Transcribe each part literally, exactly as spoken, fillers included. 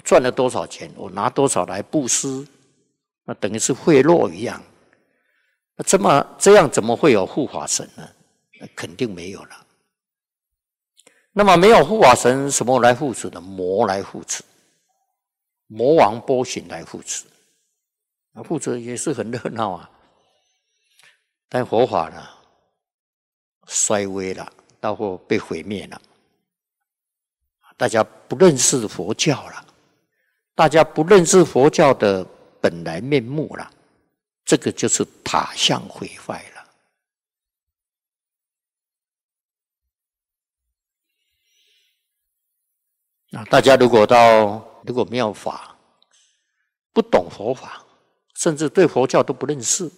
我赚了多少钱，我拿多少来布施，那等于是贿赂一样。那这么这样怎么会有护法神呢？那肯定没有了。那么没有护法神，什么来护持呢？魔来护持，魔王波旬来护持。那护持也是很热闹啊。但佛法呢，衰微了，到后被毁灭了。大家不认识佛教了，大家不认识佛教的本来面目了，这个就是塔相毁坏了。啊，大家如果到如果没有法，不懂佛法，甚至对佛教都不认识，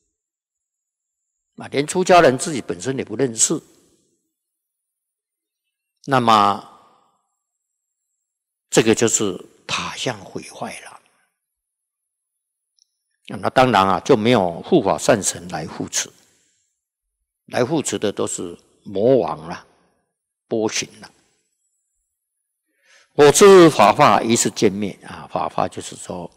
啊，连出家人自己本身也不认识，那么这个就是塔相毁坏了。那当然啊，就没有护法善神来护持，来护持的都是魔王啦、波旬啦。我知法化一是见灭啊，法化就是说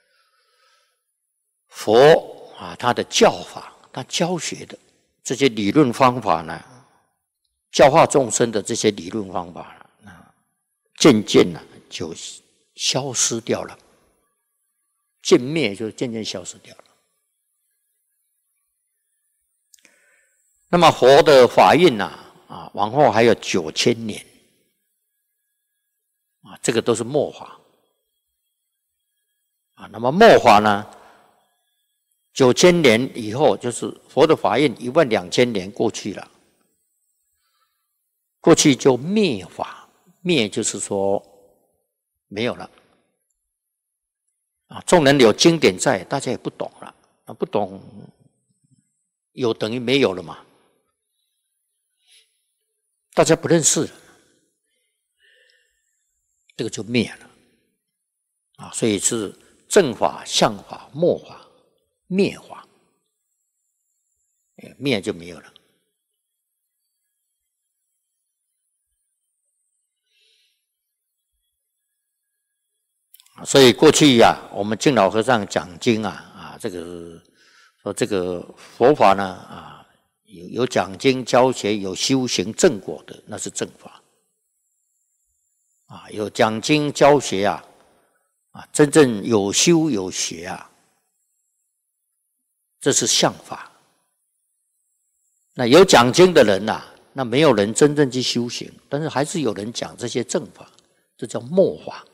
佛啊，他的教法，他教学的这些理论方法呢，教化众生的这些理论方法呢，渐渐呢就消失掉了，见灭就渐渐消失掉了。那么佛的法运呢，啊，往后还有九千年。啊，这个都是末法啊。那么末法呢，九千年以后，就是佛的法运一万两千年过去了，过去就灭法，灭就是说没有了啊。众人有经典在，大家也不懂了啊，不懂有等于没有了嘛，大家不认识了。这个就灭了啊，所以是正法、相法、末法、灭法，灭就没有了。所以过去呀、啊，我们净老和尚讲经啊啊，这个说这个佛法呢啊，有有讲经教学，有修行正果的，那是正法。啊，有讲经教学啊，啊，真正有修有学啊，这是相法。那有讲经的人呐、啊，那没有人真正去修行，但是还是有人讲这些正法，这叫末法。